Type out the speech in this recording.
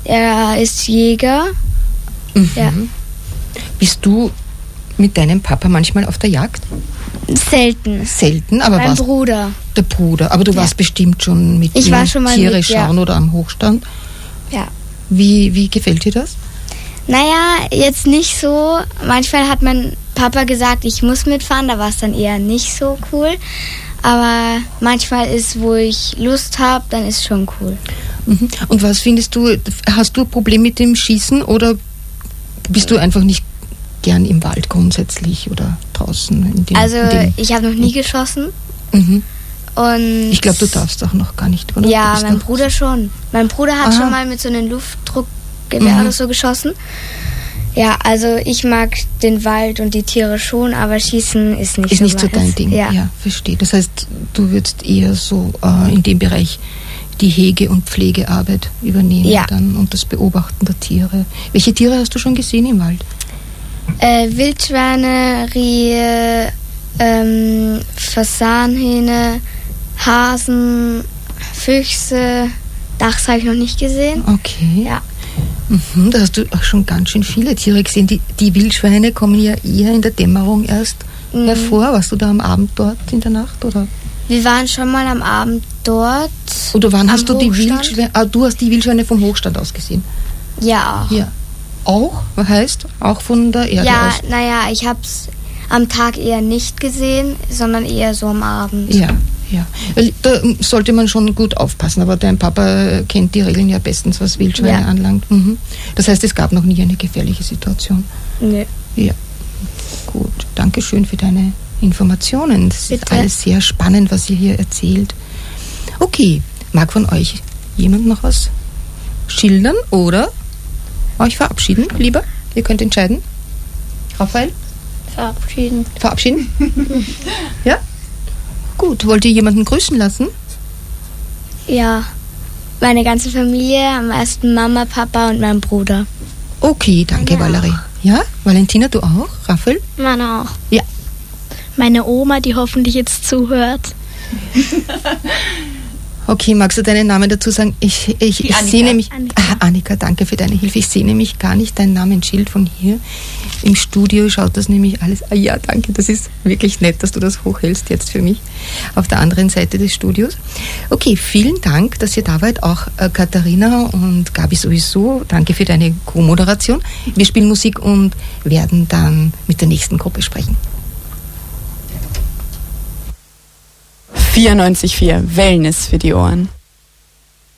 Er ist Jäger. Mhm. Ja. Bist du mit deinem Papa manchmal auf der Jagd? Selten. Selten, aber Mein warst Bruder. der Bruder. Aber du warst bestimmt schon mit Ich ihm war schon mal Tiere mit, ja. schauen oder am Hochstand. Ja. Wie gefällt dir das? Naja, jetzt nicht so. Manchmal hat mein Papa gesagt, ich muss mitfahren, da war es dann eher nicht so cool. Aber manchmal ist, wo ich Lust habe, dann ist schon cool. Mhm. Und was findest du, hast du ein Problem mit dem Schießen oder bist du einfach nicht gern im Wald grundsätzlich oder draußen? Ich habe noch nie geschossen. Mhm. Und Ich glaube, du darfst auch noch gar nicht, oder? ja, mein Bruder schon. Mein Bruder hat schon mal mit so einem Luftdruckgewehr oder so geschossen. Ja, also ich mag den Wald und die Tiere schon, aber Schießen ist nicht ist so nicht so dein Ding. Ja, verstehe. Das heißt, du würdest eher so in dem Bereich die Hege- und Pflegearbeit übernehmen dann und das Beobachten der Tiere. Welche Tiere hast du schon gesehen im Wald? Wildschweine, Rehe, Fasanhähne, Hasen, Füchse. Dachs habe ich noch nicht gesehen. Okay. Ja. Mhm, da hast du auch schon ganz schön viele Tiere gesehen. Die Wildschweine kommen ja eher in der Dämmerung erst hervor. Warst du da am Abend dort in der Nacht? Oder? Wir waren schon mal am Abend dort. Oder wann hast du die Hochstand? Wildschweine? Du hast die Wildschweine vom Hochstand aus gesehen? Ja. Ja. Auch? Was heißt? Auch von der Erde Ja, aus? naja, ich habe es am Tag eher nicht gesehen, sondern eher so am Abend. Ja. Weil da sollte man schon gut aufpassen, aber dein Papa kennt die Regeln ja bestens, was Wildschweine anlangt. Mhm. Das heißt, es gab noch nie eine gefährliche Situation. Nö. Ja. Gut, danke schön für deine Informationen. Das ist alles sehr spannend, was ihr hier erzählt. Okay, mag von euch jemand noch was schildern oder euch verabschieden, lieber? Ihr könnt entscheiden. Raphael? Verabschieden? Ja? Gut, wollt ihr jemanden grüßen lassen? Ja, meine ganze Familie, am meisten Mama, Papa und mein Bruder. Okay, danke Valerie. Ja, Valentina, du auch? Raphael? Meine auch. Ja. Meine Oma, die hoffentlich jetzt zuhört. Okay, magst du deinen Namen dazu sagen? Ich sehe nämlich... Annika, danke für deine Hilfe. Ich sehe nämlich gar nicht dein Namensschild von hier. Im Studio schaut das nämlich alles... ja, danke, das ist wirklich nett, dass du das hochhältst jetzt für mich. Auf der anderen Seite des Studios. Okay, vielen Dank, dass ihr da wart. Auch Katharina und Gabi sowieso. Danke für deine Co-Moderation. Wir spielen Musik und werden dann mit der nächsten Gruppe sprechen. 94,4 Wellness für die Ohren.